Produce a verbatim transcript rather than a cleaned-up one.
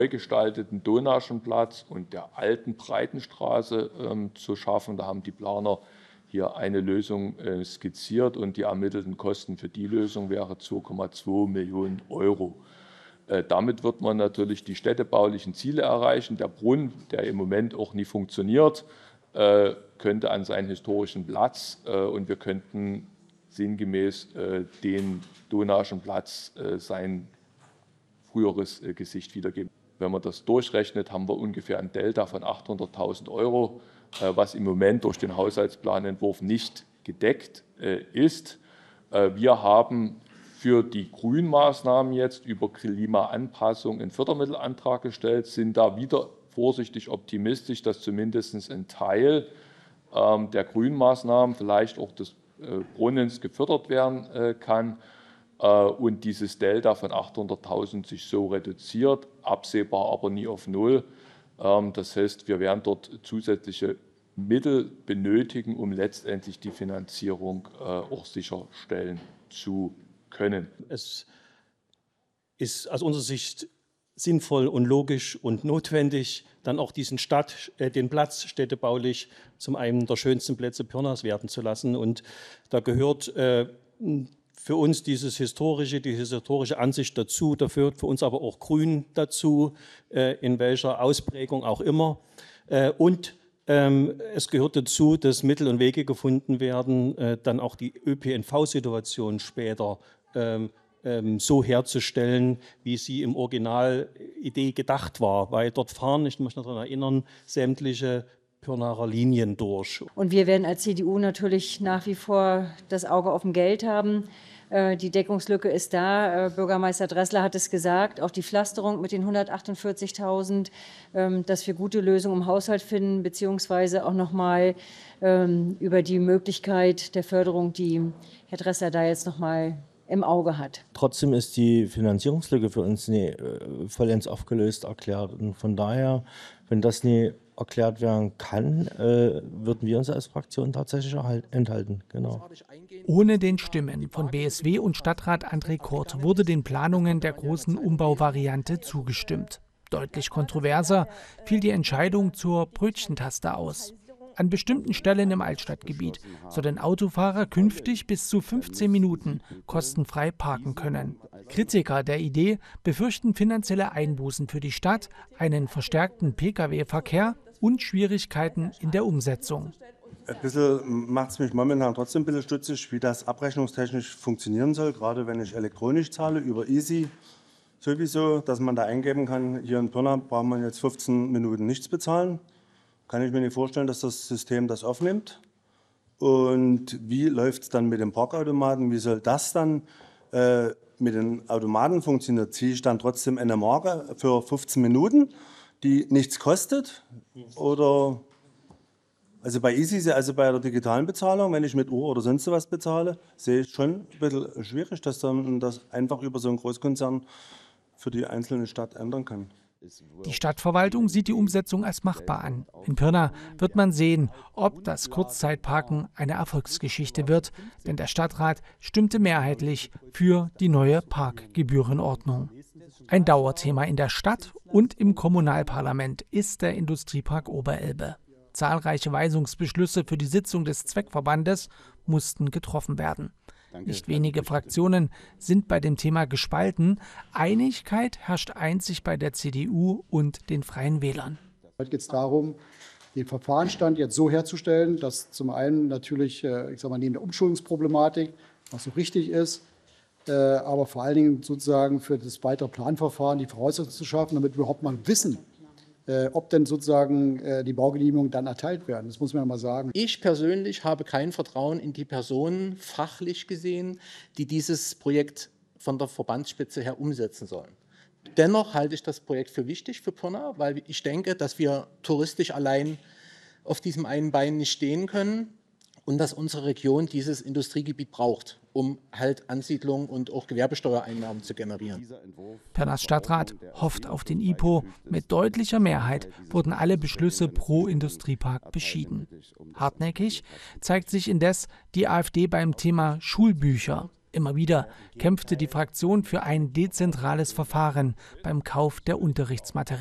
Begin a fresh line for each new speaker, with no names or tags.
neu gestalteten Donauischen Platz und der alten Breitenstraße ähm, zu schaffen. Da haben die Planer hier eine Lösung äh, skizziert und die ermittelten Kosten für die Lösung wären zwei Komma zwei Millionen Euro. Äh, damit wird man natürlich die städtebaulichen Ziele erreichen. Der Brunnen, der im Moment auch nie funktioniert, äh, könnte an seinen historischen Platz äh, und wir könnten sinngemäß äh, den Donauischen Platz äh, sein früheres äh, Gesicht wiedergeben. Wenn man das durchrechnet, haben wir ungefähr ein Delta von achthunderttausend Euro, äh, was im Moment durch den Haushaltsplanentwurf nicht gedeckt äh, ist. Äh, wir haben für die Grünmaßnahmen jetzt über Klimaanpassung einen Fördermittelantrag gestellt, sind da wieder vorsichtig optimistisch, dass zumindest ein Teil ähm, der Grünmaßnahmen, vielleicht auch des äh, Brunnens, gefördert werden äh, kann. Und dieses Delta von achthunderttausend sich so reduziert, absehbar aber nie auf Null. Das heißt, wir werden dort zusätzliche Mittel benötigen, um letztendlich die Finanzierung auch sicherstellen zu können.
Es ist aus unserer Sicht sinnvoll und logisch und notwendig, dann auch diesen Stadt, äh, den Platz städtebaulich zum einen der schönsten Plätze Pirnas werden zu lassen. Und da gehört äh, für uns dieses historische, diese historische Ansicht dazu, da gehört für uns aber auch Grün dazu, äh, in welcher Ausprägung auch immer. Äh, und ähm, es gehört dazu, dass Mittel und Wege gefunden werden, äh, dann auch die Ö P N V-Situation später ähm, ähm, so herzustellen, wie sie im Original-Idee gedacht war. Weil dort fahren, ich möchte daran erinnern, sämtliche Pirnaer Linien durch.
Und wir werden als C D U natürlich nach wie vor das Auge auf dem Geld haben. Die Deckungslücke ist da. Bürgermeister Dressler hat es gesagt, auch die Pflasterung mit den hundertachtundvierzigtausend, dass wir gute Lösungen im Haushalt finden, beziehungsweise auch noch mal über die Möglichkeit der Förderung, die Herr Dressler da jetzt noch mal im Auge hat.
Trotzdem ist die Finanzierungslücke für uns nie äh, vollends aufgelöst erklärt. Und von daher, wenn das nie erklärt werden kann, äh, würden wir uns als Fraktion tatsächlich enthalten. Genau.
Ohne den Stimmen von B S W und Stadtrat André Kurt wurde den Planungen der großen Umbauvariante zugestimmt. Deutlich kontroverser fiel die Entscheidung zur Brötchentaste aus. An bestimmten Stellen im Altstadtgebiet sollen Autofahrer künftig bis zu fünfzehn Minuten kostenfrei parken können. Kritiker der Idee befürchten finanzielle Einbußen für die Stadt, einen verstärkten Pkw-Verkehr und Schwierigkeiten in der Umsetzung.
Ein bisschen macht es mich momentan trotzdem ein bisschen stutzig, wie das abrechnungstechnisch funktionieren soll, gerade wenn ich elektronisch zahle über Easy. Sowieso, dass man da eingeben kann, hier in Pirna braucht man jetzt fünfzehn Minuten nichts bezahlen. Kann ich mir nicht vorstellen, dass das System das aufnimmt. Und wie läuft es dann mit dem Parkautomaten? Wie soll das dann äh, mit den Automaten funktionieren? Ziehe ich dann trotzdem eine Marke für fünfzehn Minuten, die nichts kostet? Oder also bei Easy, also bei der digitalen Bezahlung, wenn ich mit Uhr oder sonst was bezahle, sehe ich schon ein bisschen schwierig, dass man das einfach über so einen Großkonzern für die einzelne Stadt ändern kann.
Die Stadtverwaltung sieht die Umsetzung als machbar an. In Pirna wird man sehen, ob das Kurzzeitparken eine Erfolgsgeschichte wird, denn der Stadtrat stimmte mehrheitlich für die neue Parkgebührenordnung. Ein Dauerthema in der Stadt und im Kommunalparlament ist der Industriepark Oberelbe. Zahlreiche Weisungsbeschlüsse für die Sitzung des Zweckverbandes mussten getroffen werden. Nicht wenige Fraktionen sind bei dem Thema gespalten. Einigkeit herrscht einzig bei der C D U und den Freien Wählern.
Heute geht es darum, den Verfahrensstand jetzt so herzustellen, dass zum einen natürlich, ich sag mal, neben der Umschuldungsproblematik, was so richtig ist, aber vor allen Dingen sozusagen für das weitere Planverfahren die Voraussetzungen zu schaffen, damit wir überhaupt mal wissen, ob denn sozusagen die Baugenehmigungen dann erteilt werden. Das muss man ja mal sagen.
Ich persönlich habe kein Vertrauen in die Personen, fachlich gesehen, die dieses Projekt von der Verbandsspitze her umsetzen sollen. Dennoch halte ich das Projekt für wichtig für Pirna, weil ich denke, dass wir touristisch allein auf diesem einen Bein nicht stehen können und dass unsere Region dieses Industriegebiet braucht, um halt Ansiedlung und auch Gewerbesteuereinnahmen zu generieren.
Pirnas Stadtrat hofft auf den I P O. Mit deutlicher Mehrheit wurden alle Beschlüsse pro Industriepark beschieden. Hartnäckig zeigt sich indes die AfD beim Thema Schulbücher. Immer wieder kämpfte die Fraktion für ein dezentrales Verfahren beim Kauf der Unterrichtsmaterialien.